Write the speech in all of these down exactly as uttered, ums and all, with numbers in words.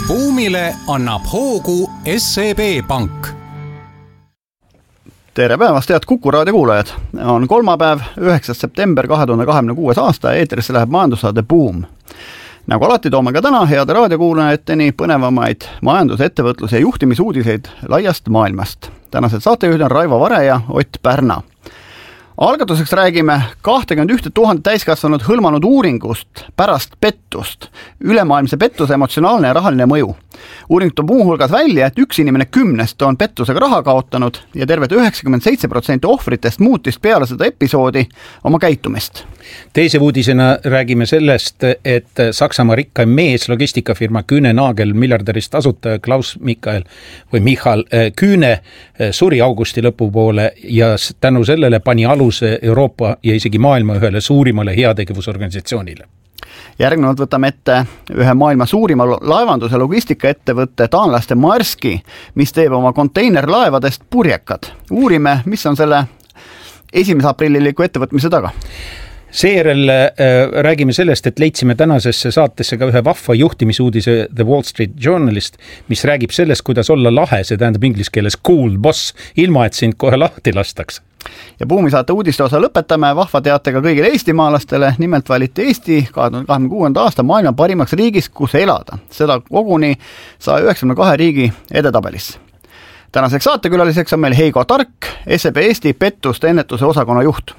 Buumile annab hoogu S E B Pank. Tere päevast, head Kuku raadio kuulajad! On kolmapäev, üheksas september kahe tuhande kahekümne kuues aasta, eetrisse läheb majandussaade Buum. Nagu alati toome ka täna heade raadiokuulajateni põnevamaid majandus-, ettevõtlus- ja juhtimisuudiseid laiast maailmast. Tänased saatejuhid on Raivo Vare ja Ott Pärna. Algatuseks räägime kakskümmend üks tuhat täiskasvanud hõlmanud uuringust pärast pettust. Ülemaailmse pettuse emotsionaalne ja rahaline mõju. Uuring toob muu hulgas välja, et üks inimene kümnest on pettusega raha kaotanud ja terved üheksakümmend seitse protsenti ohvritest muutis peale seda episoodi oma käitumist. Teise uudisena räägime sellest, et Saksamaa rikkaim mees, logistikafirma Kühne Nagel miljardärist asutaja Klaus Michael või Michal Kühne suri augusti lõpupoole ja tänu sellele pani aluse Euroopa ja isegi maailma ühele suurimale heategevusorganisatsioonile. Järgnevalt võtame ette ühe maailma suurima laevandus- ja logistikaettevõtte taanlaste Maerski, mis teeb oma konteinerlaevadest purjekad. Uurime, mis on selle esimese aprilliliku ettevõtmise taga. Seejärel äh, räägime sellest, et leidsime tänasesse saatesse ka ühe vahva juhtimisuudise The Wall Street Journalist, mis räägib sellest, kuidas olla lahe, see tähendab inglise keeles cool boss, ilma et sind kohe lahti lastaks. Ja Buumi saate uudiste osa lõpetame vahva teatega kõigile eestimaalastele. Nimelt valiti Eesti kahe tuhande kahekümne kuuenda aasta maailma parimaks riigis, kus elada. Seda koguni saja üheksakümne kahe riigi edetabelis. Tänaseks saatekülaliseks on meil Heigo Tark, S E B Eesti pettuste ennetuse osakonna juht.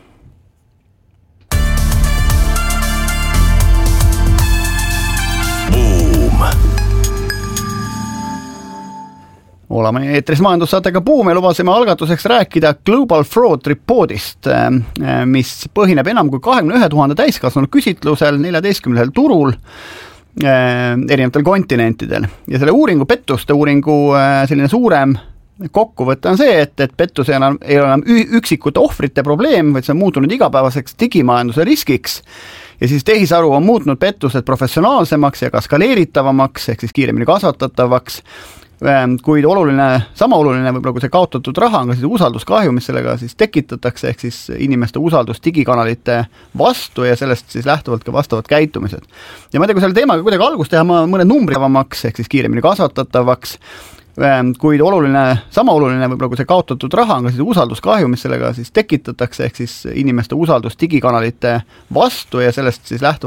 Oleme eetris majandussaatega Buum ja lubasime algatuseks rääkida Global Fraud Reportist, mis põhineb enam kui kahekümne ühe tuhande täiskasvanud küsitlusel neljateistkümnel turul erinevatel kontinentidel. Ja selle uuringu, pettuste uuringu selline suurem kokkuvõte on see, et, et pettus ei ole enam, ei ole enam üksikute ohvrite probleem, vaid see on muutunud igapäevaseks digimajanduse riskiks. Ja siis tehisaru on muutnud pettused professionaalsemaks ja ka skaleeritavamaks, ehk siis kiiremini kasvatatavaks. Kuid oluline, sama oluline võib-olla kui see kaotatud raha on ka siis usalduskahju, mis sellega siis tekitatakse, ehk siis inimeste usaldus digikanalite vastu ja sellest siis lähtuvalt ka vastavad käitumised. Ja ma ei tea, kui selle teemaga kuidagi algust teha, ma mõned numbritavamaks, ehk siis kiiremini kasvatatavaks, kuid oluline, sama oluline võib-olla kui see kaotatud raha on ka siis usalduskahju, mis sellega siis tekitatakse, ehk siis inimeste usaldus digikanalite vastu ja sellest siis lähtuvalt